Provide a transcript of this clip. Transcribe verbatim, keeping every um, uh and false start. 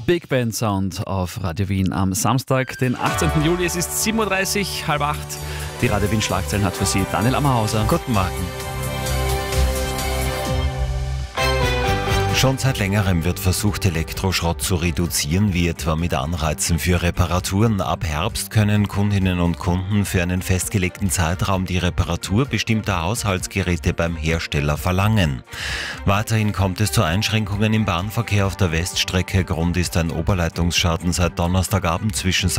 Big Band Sound auf Radio Wien am Samstag, den achtzehnten Juli. Es ist sieben Uhr dreißig, halb acht. Die Radio Wien Schlagzeilen hat für Sie Daniel Ammerhauser. Guten Morgen. Schon seit längerem wird versucht, Elektroschrott zu reduzieren, wie etwa mit Anreizen für Reparaturen. Ab Herbst können Kundinnen und Kunden für einen festgelegten Zeitraum die Reparatur bestimmter Haushaltsgeräte beim Hersteller verlangen. Weiterhin kommt es zu Einschränkungen im Bahnverkehr auf der Weststrecke. Grund ist ein Oberleitungsschaden seit Donnerstagabend zwischen